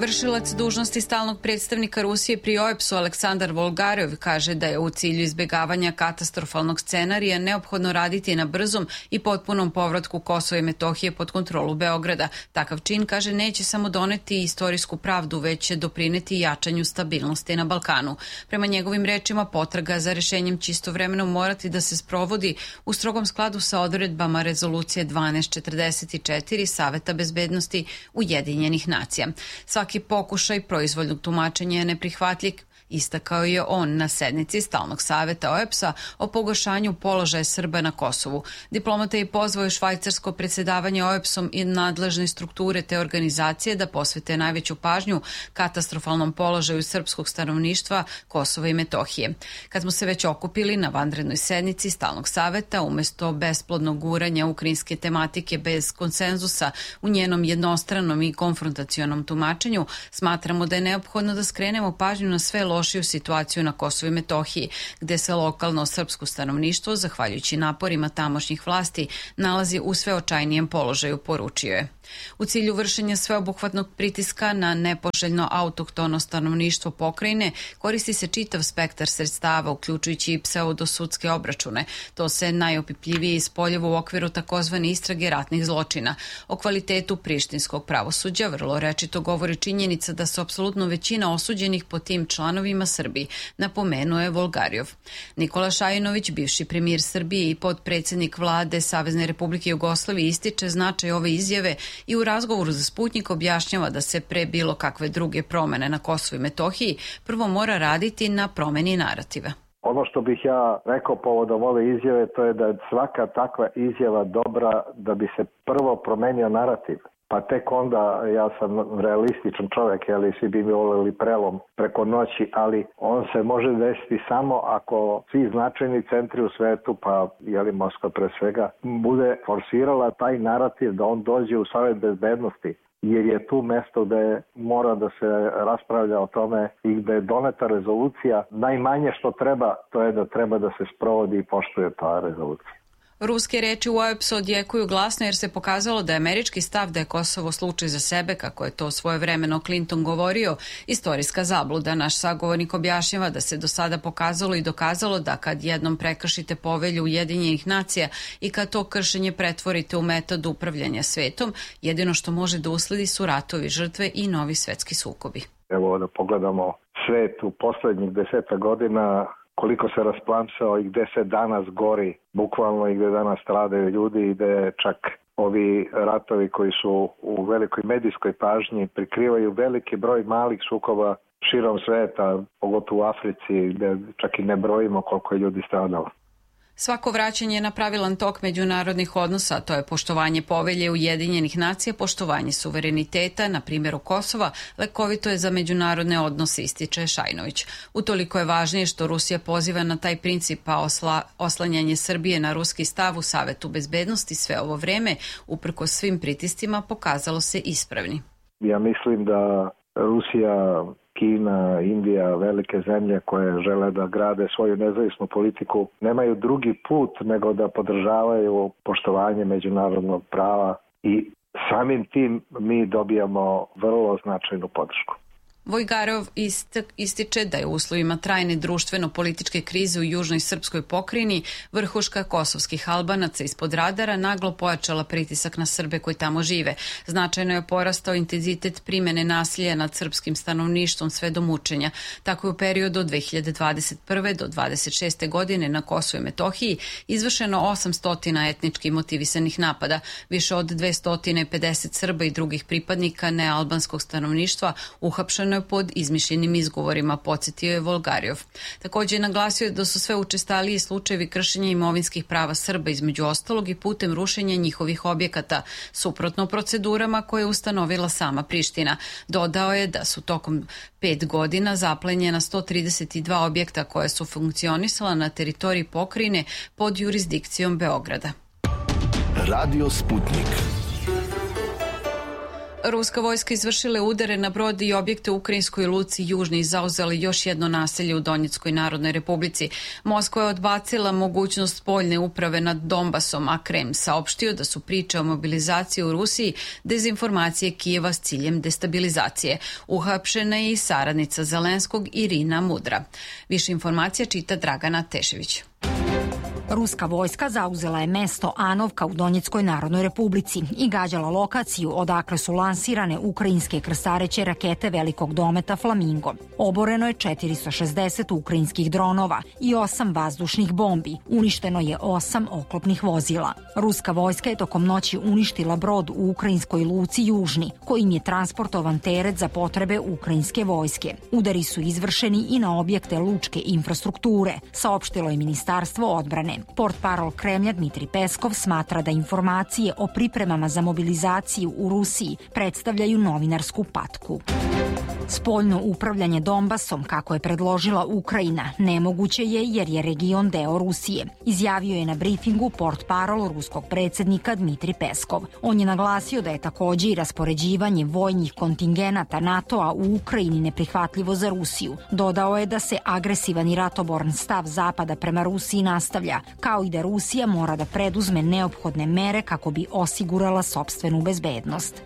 Vršilac dužnosti stalnog predstavnika Rusije pri OEBS-u Aleksandar Volgarjov kaže da je u cilju izbjegavanja katastrofalnog scenarija neophodno raditi na brzom i potpunom povratku Kosova i Metohije pod kontrolu Beograda. Takav čin, kaže, neće samo doneti istorijsku pravdu, već će doprineti jačanju stabilnosti na Balkanu. Prema njegovim rečima, potraga za rešenjem će istovremeno morati da se sprovodi u strogom skladu sa odredbama rezolucije 1244 Saveta bezbednosti Ujedinjenih nacija. Svaki pokušaj proizvoljnog tumačenja je neprihvatljiv, istakao je on na sednici Stalnog saveta OEBS-a o pogoršanju položaja Srba na Kosovu. Diplomata je pozvao švajcarsko predsjedavanje OEBS-om i nadležne strukture te organizacije da posvete najveću pažnju katastrofalnom položaju srpskog stanovništva Kosova i Metohije. Kad smo se već okupili na vanrednoj sednici Stalnog saveta, umesto besplodnog guranja ukrajinske tematike bez konsenzusa u njenom jednostranom i konfrontacionom tumačenju, smatramo da je neophodno da skrenemo pažnju na sve lošiju situaciju na Kosovu i Metohiji, gde se lokalno srpsko stanovništvo, zahvaljujući naporima tamošnjih vlasti, nalazi u sve očajnijem položaju, poručio je. U cilju vršenja sveobuhvatnog pritiska na nepoželjno autohtono stanovništvo pokrajine koristi se čitav spektar sredstava, uključujući i pseudosudske obračune. To se najopipljivije ispoljava u okviru takozvane istrage ratnih zločina. O kvalitetu prištinskog pravosuđa vrlo rečito govori činjenica da se apsolutno većina osuđenih po tim članovima Srbiji, napomenuo je Volgarjov. Nikola Šajinović, bivši premijer Srbije i potpredsjednik vlade Savezne Republike Jugoslavije, ističe značaj ove izjave i u razgovoru za Sputnik objašnjava da se pre bilo kakve druge promene na Kosovu i Metohiji prvo mora raditi na promeni narativa. Ono što bih ja rekao povodom ove izjave, to je da je svaka takva izjava dobra da bi se prvo promenio narativ. Pa tek onda, ja sam realističan čovjek, svi bi mi voleli prelom preko noći, ali on se može desiti samo ako svi značajni centri u svetu, pa Moskva pre svega, bude forsirala taj narativ da on dođe u Savet bezbednosti, jer je tu mesto gde mora da se raspravlja o tome i gde je doneta rezolucija. Najmanje što treba, to je da treba da se sprovodi i poštuje ta rezolucija. Ruske reči u OEBS-u odjekuju glasno jer se pokazalo da je američki stav da je Kosovo slučaj za sebe, kako je to svojevremeno Clinton govorio, istorijska zabluda. Naš sagovornik objašnjava da se do sada pokazalo i dokazalo da kad jednom prekršite povelju Ujedinjenih nacija i kad to kršenje pretvorite u metod upravljanja svetom, jedino što može da usledi su ratovi, žrtve i novi svetski sukobi. Evo da pogledamo svet u poslednjih 10 godina, koliko se rasplamsao i gde se danas gori, bukvalno, i gde danas stradaju ljudi i gde čak ovi ratovi koji su u velikoj medijskoj pažnji prikrivaju veliki broj malih sukoba širom sveta, pogotovo u Africi, gde čak i ne brojimo koliko je ljudi stradalo. Svako vraćanje na pravilan tok međunarodnih odnosa, to je poštovanje povelje Ujedinjenih nacija, poštovanje suvereniteta, na primjeru Kosova, lekovito je za međunarodne odnose, ističe Šajnović. Utoliko je važnije što Rusija poziva na taj princip, a oslanjanje Srbije na ruski stav u Savetu bezbednosti sve ovo vreme, uprkos svim pritiscima, pokazalo se ispravni. Ja mislim da Rusija, Kina, Indija, velike zemlje koje žele da grade svoju nezavisnu politiku, nemaju drugi put nego da podržavaju poštovanje međunarodnog prava i samim tim mi dobijamo vrlo značajnu podršku. Volgarjov ističe da je u uslovima trajne društveno-političke krize u južnoj srpskoj pokrajini vrhuška kosovskih Albanaca ispod radara naglo pojačala pritisak na Srbe koji tamo žive. Značajno je porastao intenzitet primene nasilja nad srpskim stanovništvom sve do mučenja. Tako je u periodu od 2021. do 2026. godine na Kosovu i Metohiji izvršeno 800 etnički motivisanih napada. Više od 250 Srba i drugih pripadnika nealbanskog stanovništva uhapšeno je pod izmišljenim izgovorima, podsjetio je Volgarjov. Također je naglasio da su sve učestaliji slučajevi kršenja imovinskih prava Srba, između ostalog i putem rušenja njihovih objekata, suprotno procedurama koje je ustanovila sama Priština. Dodao je da su tokom 5 godina zaplenjena 132 objekta koja su funkcionisala na teritoriji pokrajine pod jurisdikcijom Beograda. Radio Sputnik. Ruska vojska izvršila je udare na brod i objekte u ukrajinskoj luci Južni i zauzeli još jedno naselje u Donjeckoj Narodnoj Republici. Moskva je odbacila mogućnost spoljne uprave nad Donbasom, a Kreml saopštio da su priče o mobilizaciji u Rusiji dezinformacije Kijeva s ciljem destabilizacije. Uhapšena je i saradnica Zelenskog Irina Mudra. Više informacija čita Dragana Tešević. Ruska vojska zauzela je mesto Anovka u Donjeckoj Narodnoj Republici i gađala lokaciju odakle su lansirane ukrajinske krstareće rakete velikog dometa Flamingo. Oboreno je 460 ukrajinskih dronova i 8 vazdušnih bombi. Uništeno je 8 oklopnih vozila. Ruska vojska je tokom noći uništila brod u ukrajinskoj luci Južni, kojim je transportovan teret za potrebe ukrajinske vojske. Udari su izvršeni i na objekte lučke infrastrukture, saopštilo je Ministarstvo odbrane. Portparol Kremlja Dmitri Peskov smatra da informacije o pripremama za mobilizaciju u Rusiji predstavljaju novinarsku patku. Spoljno upravljanje Donbasom, kako je predložila Ukrajina, nemoguće je jer je region deo Rusije, izjavio je na brifingu portparol ruskog predsjednika Dmitri Peskov. On je naglasio da je takođe i raspoređivanje vojnih kontingenata NATO-a u Ukrajini neprihvatljivo za Rusiju. Dodao je da se agresivan i ratoborn stav Zapada prema Rusiji nastavlja, kao i da Rusija mora da preduzme neophodne mere kako bi osigurala sopstvenu bezbednost.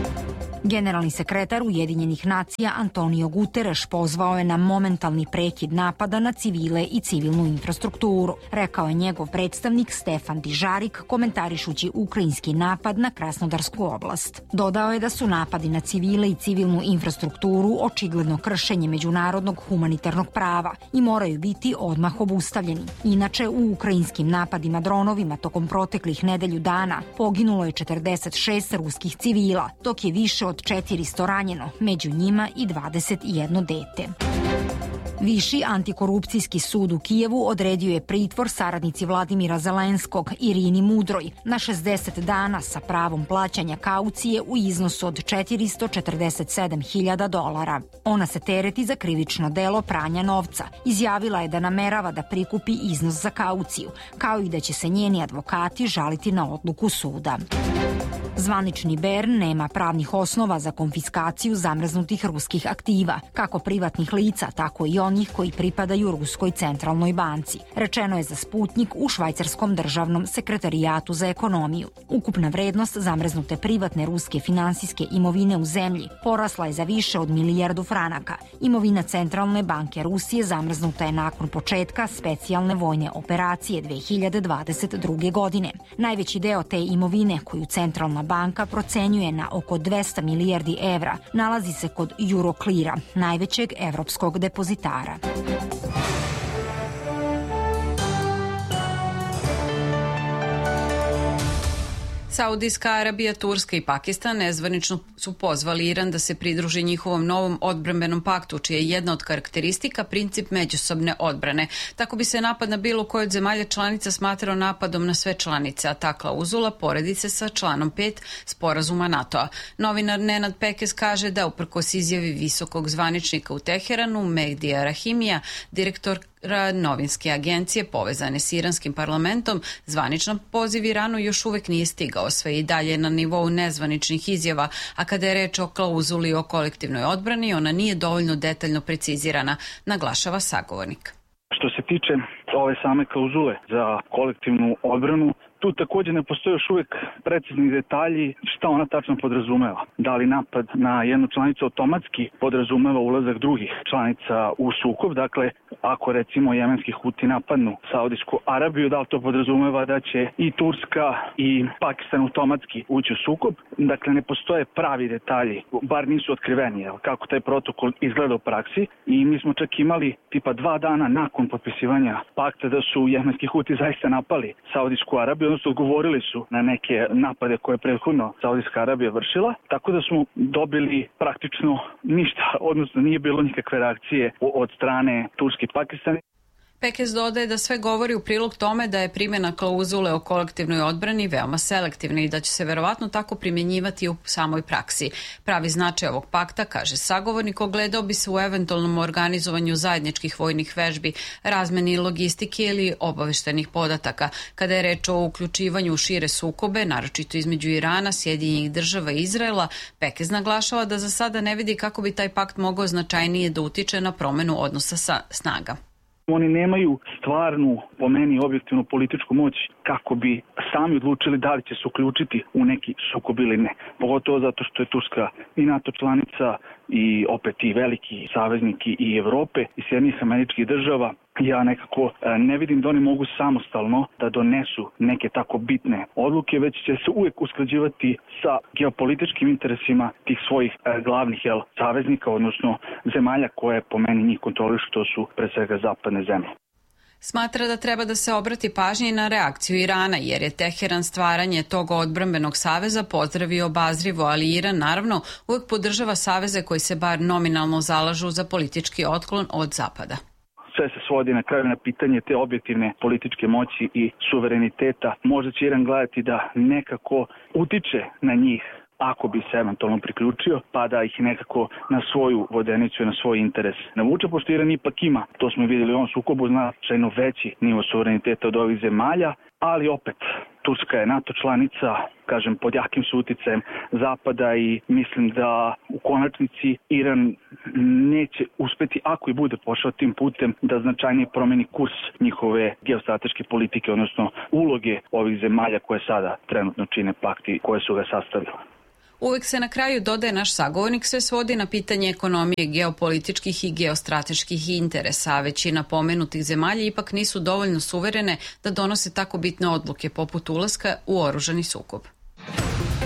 Generalni sekretar Ujedinjenih nacija Antonio Guterres pozvao je na momentalni prekid napada na civile i civilnu infrastrukturu, rekao je njegov predstavnik Stefan Dižarik komentarišući ukrajinski napad na Krasnodarsku oblast. Dodao je da su napadi na civile i civilnu infrastrukturu očigledno kršenje međunarodnog humanitarnog prava i moraju biti odmah obustavljeni. Inače, u ukrajinskim napadima dronovima tokom proteklih nedelju dana poginulo je 46 ruskih civila, dok je više od 400 ranjeno, među njima i 21 dete. Viši antikorupcijski sud u Kijevu odredio je pritvor saradnici Vladimira Zelenskog Irini Mudroj na 60 dana sa pravom plaćanja kaucije u iznosu od $447.000. Ona se tereti za krivično delo pranja novca. Izjavila je da namerava da prikupi iznos za kauciju, kao i da će se njeni advokati žaliti na odluku suda. Zvanični Bern nema pravnih osnova za konfiskaciju zamrznutih ruskih aktiva, kako privatnih lica, tako i onih koji pripadaju Ruskoj centralnoj banci. Rečeno je za Sputnik u Švajcarskom državnom sekretarijatu za ekonomiju. Ukupna vrednost zamrznute privatne ruske finansijske imovine u zemlji porasla je za više od milijardu franaka. Imovina Centralne banke Rusije zamrznuta je nakon početka specijalne vojne operacije 2022. godine. Najveći deo te imovine koju Centralna banka procenjuje na oko 200 milijardi evra nalazi se kod Eurocleara, najvećeg evropskog depozitara. Saudijska Arabija, Turska i Pakistan nezvanično su pozvali Iran da se pridruži njihovom novom odbrambenom paktu, čija je jedna od karakteristika princip međusobne odbrane. Tako bi se napad na bilo koju od zemalja članica smatrao napadom na sve članice, a ta klauzula poredi se sa članom 5 sporazuma NATO-a. Novinar Nenad Pekez kaže da uprkos izjavi visokog zvaničnika u Teheranu, Mehdija Rahimija, direktor novinske agencije povezane s iranskim parlamentom, zvaničan poziv Iranu još uvek nije stigao, sve i dalje na nivou nezvaničnih izjava, a kada je reč o klauzuli o kolektivnoj odbrani, ona nije dovoljno detaljno precizirana, naglašava sagovornik. Što se tiče ove same klauzule za kolektivnu odbranu, tu također ne postoje još uvijek precizni detalji šta ona tačno podrazumeva. Da li napad na jednu članicu automatski podrazumeva ulazak drugih članica u sukob, dakle ako recimo jemenski Huti napadnu Saudijsku Arabiju, da li to podrazumeva da će i Turska i Pakistan automatski ući u sukob. Dakle, ne postoje pravi detalji, bar nisu otkriveni, kako taj protokol izgleda u praksi, i mi smo čak imali tipa 2 dana nakon potpisivanja pakta da su jemenski Huti zaista napali Saudijsku Arabiju, odnosno odgovorili su na neke napade koje je prethodno Saudijska Arabija vršila, tako da smo dobili praktično ništa, odnosno nije bilo nikakve reakcije od strane Turske i Pakistana. Pekez dodaje da sve govori u prilog tome da je primjena klauzule o kolektivnoj odbrani veoma selektivna i da će se verovatno tako primjenjivati u samoj praksi. Pravi značaj ovog pakta, kaže sagovornik, ogledao bi se u eventualnom organizovanju zajedničkih vojnih vežbi, razmeni logistike ili obaveštenih podataka. Kada je reč o uključivanju u šire sukobe, naročito između Irana, Sjedinjenih Država i Izraela, Pekez naglašava da za sada ne vidi kako bi taj pakt mogao značajnije da utiče na promenu odnosa snaga. Oni nemaju stvarnu, po meni, objektivnu političku moć kako bi sami odlučili da li će se uključiti u neki sukob ili ne. Pogotovo zato što je Turska i NATO članica i opet i veliki saveznik i Evrope i Sjedinjenih Američkih Država. Ja nekako ne vidim da oni mogu samostalno da donesu neke tako bitne odluke, već će se uvijek usklađivati sa geopolitičkim interesima tih svojih glavnih saveznika, odnosno zemalja koje po meni njih kontrolišu, to su pre svega zapadne zemlje. Smatra da treba da se obrati pažnje na reakciju Irana, jer je Teheran stvaranje tog odbrambenog saveza pozdravio obazrivo, ali Iran naravno uvijek podržava saveze koji se bar nominalno zalažu za politički otklon od Zapada. Sve se svodi na kraju na pitanje te objektivne političke moći i suvereniteta. Možda će Iran gledati da nekako utiče na njih ako bi se eventualno priključio, pa da ih nekako na svoju vodenicu i na svoj interes navuče, pošto Iran ipak ima, to smo vidjeli u ovom sukobu, značajno veći nivo suvereniteta od ovih zemalja, ali opet Turska je NATO članica, kažem, pod jakim su uticajem Zapada i mislim da u konačnici Iran neće uspeti, ako i bude pošao tim putem, da značajnije promeni kurs njihove geostrateške politike, odnosno uloge ovih zemalja koje sada trenutno čine pakti koje su ga sastavile. Uvijek se na kraju, dodaje naš sagovornik, sve svodi na pitanje ekonomije, geopolitičkih i geostrateških interesa, a većina pomenutih zemalja ipak nisu dovoljno suverene da donose tako bitne odluke poput ulaska u oružani sukob.